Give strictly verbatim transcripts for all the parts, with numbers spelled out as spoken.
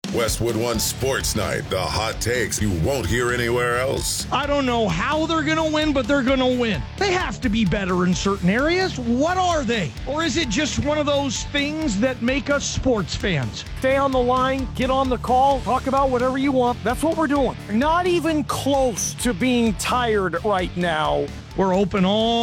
Westwood One Sports Night, the hot takes you won't hear anywhere else. I don't know how they're going to win, but they're going to win. They have to be better in certain areas. What are they? Or is it just one of those things that make us sports fans? Stay on the line, get on the call, talk about whatever you want. That's what we're doing. Not even close to being tired right now. We're open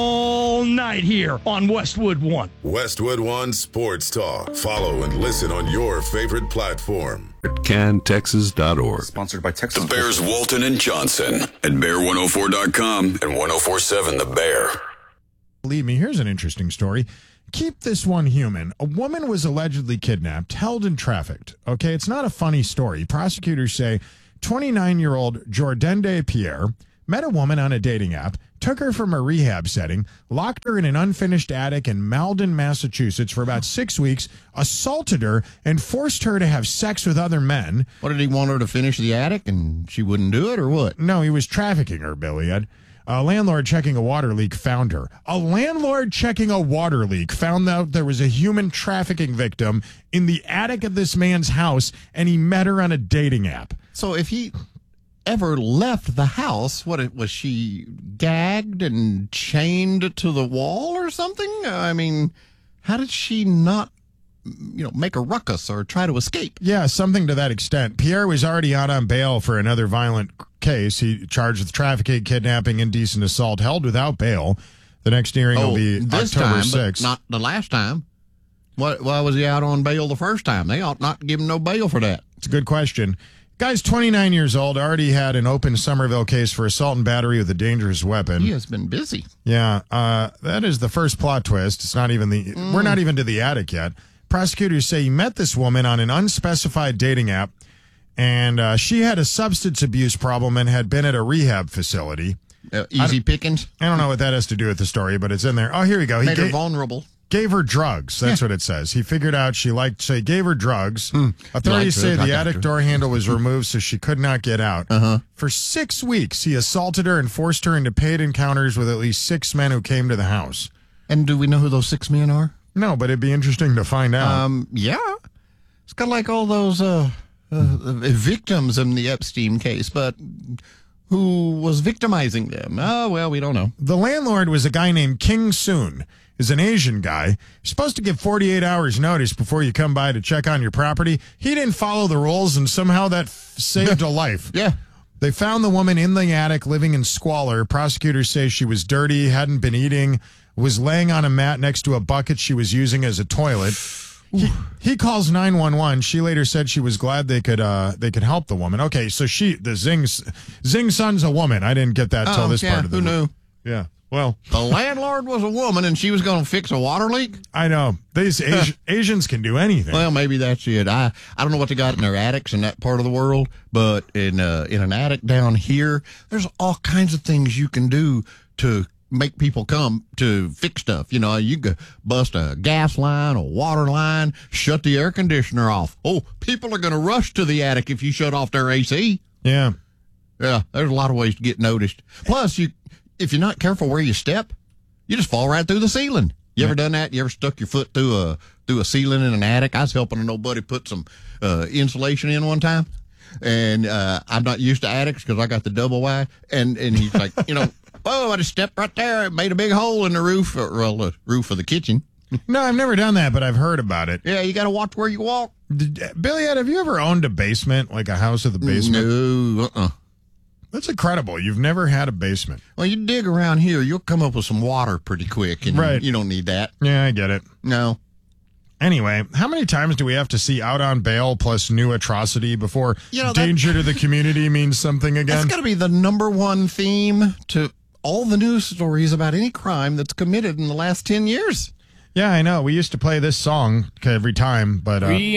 all night here on Westwood One. Westwood One Sports Talk. Follow and listen on your favorite platform. At can texas dot org. Sponsored by Texas. The Bears, Walton and Johnson at bear one oh four dot com and one oh four point seven The Bear. Believe me, here's an interesting story. Keep this one human. A woman was allegedly kidnapped, held and trafficked. Okay, it's not a funny story. Prosecutors say twenty-nine-year-old Jordende Pierre met a woman on a dating app, took her from a rehab setting, locked her in an unfinished attic in Malden, Massachusetts for about six weeks, assaulted her, and forced her to have sex with other men. What, did he want her to finish the attic and she wouldn't do it, or what? No, he was trafficking her, Billy Ed. A landlord checking a water leak found her. A landlord checking a water leak found out there was a human trafficking victim in the attic of this man's house, and he met her on a dating app. So if he ever left the house, what, was she gagged and chained to the wall or something? I mean, how did she not, you know, make a ruckus or try to escape? Yeah, something to that extent. Pierre was already out on bail for another violent case. He charged with trafficking, kidnapping, indecent assault, held without bail. The next hearing oh, will be this October time, sixth. But not the last time. What, why was he out on bail the first time? They ought not give him no bail for that. It's a good question. Guy's twenty-nine years old, already had an open Somerville case for assault and battery with a dangerous weapon. He has been busy. Yeah, uh, that is the first plot twist. It's not even the, mm. we're not even to the attic yet. Prosecutors say he met this woman on an unspecified dating app, and uh, she had a substance abuse problem and had been at a rehab facility. Uh, easy I pickings? I don't know what that has to do with the story, but it's in there. Oh, here we go. He Made her gave, vulnerable. Gave her drugs. That's yeah. what it says. He figured out she liked, so he gave her drugs. Mm. Authorities say the attic door handle was removed so she could not get out. Uh-huh. For six weeks, he assaulted her and forced her into paid encounters with at least six men who came to the house. And do we know who those six men are? No, but it'd be interesting to find out. Um, yeah. It's kind of like all those uh, uh, victims in the Epstein case, but who was victimizing them? Oh, well, we don't know. The landlord was a guy named King Soon. Is an Asian guy. You're supposed to give forty-eight hours notice before you come by to check on your property. He didn't follow the rules, and somehow that f- saved a life. Yeah. They found the woman in the attic living in squalor. Prosecutors say she was dirty, hadn't been eating, was laying on a mat next to a bucket she was using as a toilet. He, he calls nine one one. She later said she was glad they could uh, they could help the woman. Okay, so she the Zing Zing Sun's a woman. I didn't get that till oh, this yeah, part of the who knew? Yeah. Well, the landlord was a woman, and she was going to fix a water leak? I know. These Asi- Asians can do anything. Well, maybe that's it. I, I don't know what they got in their attics in that part of the world, but in uh, in an attic down here, there's all kinds of things you can do to make people come to fix stuff. You know, you could bust a gas line, a water line, shut the air conditioner off. Oh, people are going to rush to the attic if you shut off their A C. Yeah. Yeah, there's a lot of ways to get noticed. Plus, you... if you're not careful where you step, you just fall right through the ceiling. You ever done that? You ever stuck your foot through a through a ceiling in an attic? I was helping an old buddy put some uh, insulation in one time, and uh, I'm not used to attics because I got the double wide. And and he's like, you know, oh, I just stepped right there. It made a big hole in the roof, or well, the roof of the kitchen. No, I've never done that, but I've heard about it. Yeah, you got to watch where you walk. Did, Billy, have you ever owned a basement, like a house with a basement? No, uh-uh. That's incredible. You've never had a basement. Well, you dig around here, you'll come up with some water pretty quick, and right. you don't need that. Yeah, I get it. No. Anyway, how many times do we have to see out on bail plus new atrocity before you know, danger to the community means something again? That's got to be the number one theme to all the news stories about any crime that's committed in the last ten years. Yeah, I know. We used to play this song every time, but... Uh,